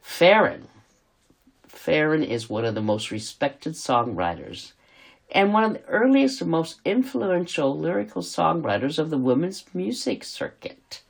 Farron. Farron is one of the most respected songwriters and one of the earliest and most influential lyrical songwriters of the women's music circuit.